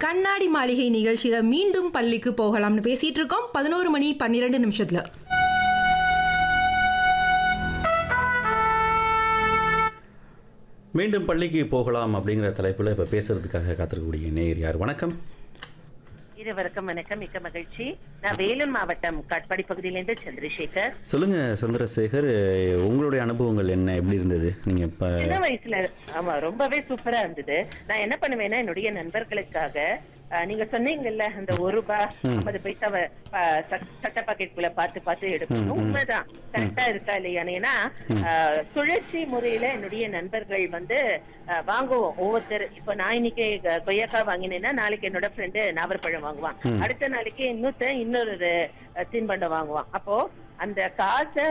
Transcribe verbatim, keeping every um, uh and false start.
கண்ணாடி மாளிகை நிகழ்ச்சியில மீண்டும் பள்ளிக்கு போகலாம்னு பேசிட்டு இருக்கோம். பதினோரு மணி பன்னிரெண்டு நிமிஷத்துல. மீண்டும் பள்ளிக்கு போகலாம் அப்படிங்கிற தலைப்புல இப்ப பேசுறதுக்காக காத்திருக்கக்கூடிய நேயர் யார்? வணக்கம். இருவருக்கும் வணக்கம், மிக்க மகிழ்ச்சி. நான் வேலூர் மாவட்டம் காட்பாடி பகுதியிலிருந்து சந்திரசேகர். சொல்லுங்க சந்திரசேகர், உங்களுடைய அனுபவங்கள் என்ன, எப்படி இருந்தது? நீங்க இப்ப சின்ன வயசுல ஆமா ரொம்பவே சூப்பரா இருந்தது. நான் என்ன பண்ணுவேன்னா என்னுடைய நண்பர்களுக்காக நீங்க சொன்னீங்கல்ல அந்த ஒரு ரூபாய் ஐம்பது பைசாவை சட்ட பாக்கெட்டுக்குள்ள பார்த்து பார்த்து எடுக்கணும். உண்மைதான், கரெக்டா இருக்கா இல்லையா? ஏன்னா சுழற்சி முறையில என்னுடைய நண்பர்கள் வந்து வாங்குவோம் ஒவ்வொருத்தர். இப்ப நான் இன்னைக்கு கொய்யாக்காய் வாங்கினேன்னா நாளைக்கு என்னோட ஃப்ரெண்டு நாவற்பழம் வாங்குவான், அடுத்த நாளைக்கு இன்னொருத்த இன்னொரு தின்பண்டம் வாங்குவான். அப்போ அந்த காசை